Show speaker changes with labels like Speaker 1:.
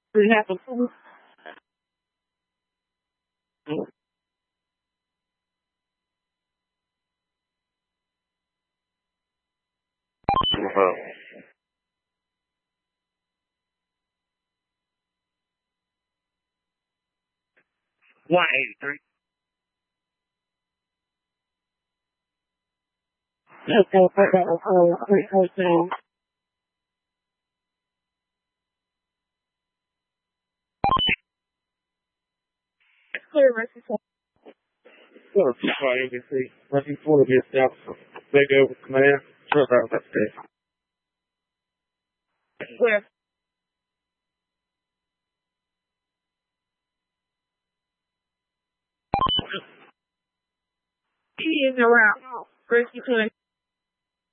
Speaker 1: We have a food.
Speaker 2: Uh-huh. 183.
Speaker 1: Okay, put that on 314. Clear, Mercy.
Speaker 2: Well, ABC. Looking forward to yourself. Big over command. Sure about that day.
Speaker 1: Clear. He is around. Mercy, clear.